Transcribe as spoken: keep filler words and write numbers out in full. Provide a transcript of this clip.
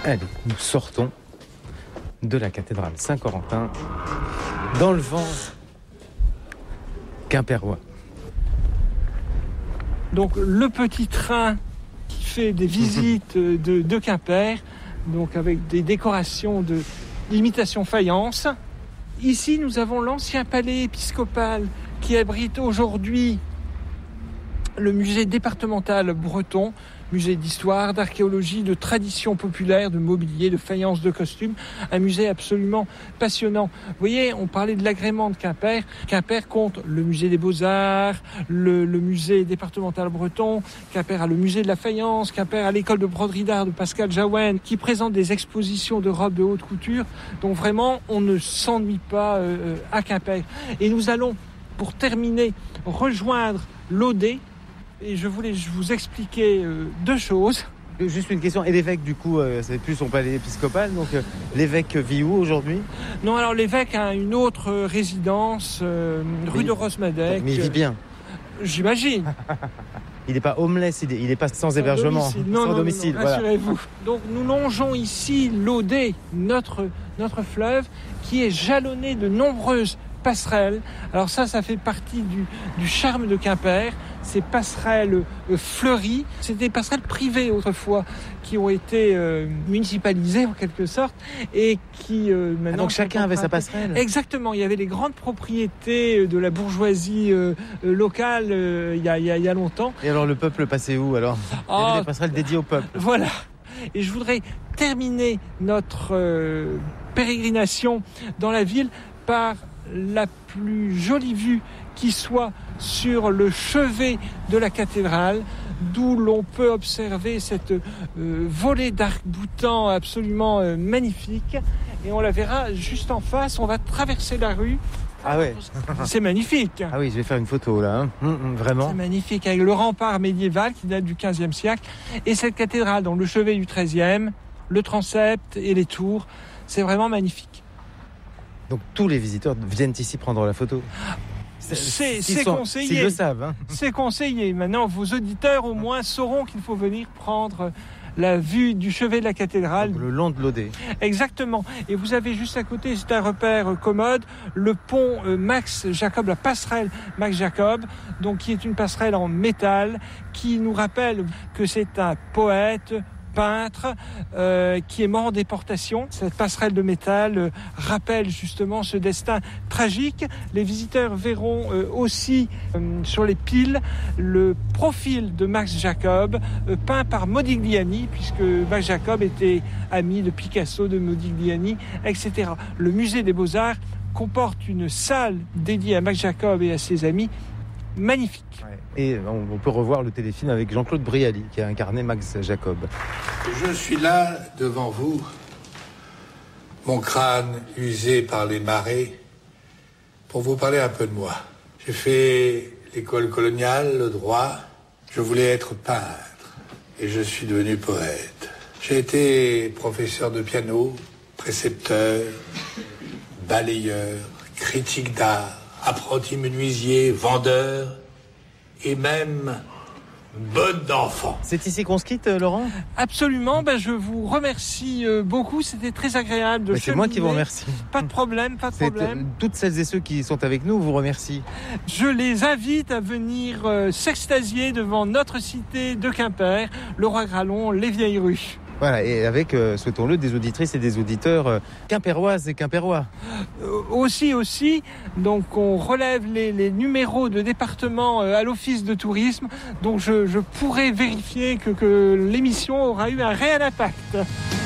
Allez, nous sortons de la cathédrale Saint-Corentin dans le vent quimpérois. Donc le petit train qui fait des visites de, de Quimper, donc avec des décorations de l'imitation faïence. Ici, nous avons l'ancien palais épiscopal qui abrite aujourd'hui le musée départemental breton, musée d'histoire, d'archéologie, de tradition populaire, de mobilier, de faïence, de costumes, un musée absolument passionnant. Vous voyez, on parlait de l'agrément de Quimper. Quimper compte le musée des Beaux-Arts, le, le musée départemental breton, Quimper a le musée de la faïence, Quimper a l'école de broderie d'art de Pascal Jaouen, qui présente des expositions de robes de haute couture. Donc vraiment, on ne s'ennuie pas euh, à Quimper. Et nous allons, pour terminer, rejoindre l'O D. Et je voulais vous expliquer euh, deux choses. Juste une question, et l'évêque du coup, euh, c'est plus son palais épiscopal, donc euh, l'évêque vit où aujourd'hui ? Non, alors l'évêque a une autre résidence, euh, rue mais, de Rosmadec. Mais il vit bien. Euh, j'imagine. Il n'est pas homeless, il n'est pas sans, sans hébergement, domicile. Non, sans non, domicile. Non, non, rassurez-vous. Voilà. Donc nous longeons ici l'O D, notre, notre fleuve, qui est jalonné de nombreuses passerelles. Alors ça, ça fait partie du, du charme de Quimper. Ces passerelles euh, fleuries, c'était des passerelles privées autrefois qui ont été euh, municipalisées en quelque sorte et qui euh, maintenant... Ah donc chacun avait sa passerelle ? Exactement, il y avait les grandes propriétés de la bourgeoisie euh, euh, locale euh, il y a, il y a, il y a longtemps. Et alors le peuple passait où alors ? Il y avait des passerelles dédiées au peuple. Voilà. Et je voudrais terminer notre euh, pérégrination dans la ville par la plus jolie vue qui soit sur le chevet de la cathédrale, d'où l'on peut observer cette euh, volée d'arcs-boutants absolument euh, magnifique. Et on la verra juste en face, on va traverser la rue. Ah ouais. C'est magnifique. Ah oui, je vais faire une photo là, hein. Mmh, mmh, vraiment. C'est magnifique, avec le rempart médiéval qui date du quinzième siècle. Et cette cathédrale, donc le chevet du treizième, le transept et les tours, c'est vraiment magnifique. Donc tous les visiteurs viennent ici prendre la photo. C'est, c'est, c'est sont, conseillé. S'ils le savent. Hein. C'est conseillé. Maintenant, vos auditeurs au moins sauront qu'il faut venir prendre la vue du chevet de la cathédrale. Donc, le long de l'O D. Exactement. Et vous avez juste à côté, c'est un repère commode, le pont Max Jacob, la passerelle Max Jacob, donc qui est une passerelle en métal, qui nous rappelle que c'est un poète, peintre euh, qui est mort en déportation. Cette passerelle de métal euh, rappelle justement ce destin tragique. Les visiteurs verront euh, aussi euh, sur les piles le profil de Max Jacob euh, peint par Modigliani, puisque Max Jacob était ami de Picasso, de Modigliani, et cetera. Le musée des Beaux-Arts comporte une salle dédiée à Max Jacob et à ses amis, magnifique. Ouais. Et on, on peut revoir le téléfilm avec Jean-Claude Brialy qui a incarné Max Jacob. Je suis là devant vous, mon crâne usé par les marées, pour vous parler un peu de moi. J'ai fait l'école coloniale, le droit. Je voulais être peintre et je suis devenu poète. J'ai été professeur de piano, précepteur, balayeur, critique d'art, apprenti menuisier, vendeur et même bonne d'enfant. C'est ici qu'on se quitte, Laurent ? Absolument, ben je vous remercie beaucoup, c'était très agréable de Mais c'est moi qui vous remercie. Pas de problème, pas de c'est problème. Toutes celles et ceux qui sont avec nous vous remercient. Je les invite à venir euh, s'extasier devant notre cité de Quimper, le Roi Gralon, les Vieilles Rues. Voilà, et avec, euh, souhaitons-le, des auditrices et des auditeurs euh, quimpéroises et quimpérois. Euh, aussi, aussi, donc on relève les, les numéros de département euh, à l'office de tourisme, donc je, je pourrais vérifier que, que l'émission aura eu un réel impact.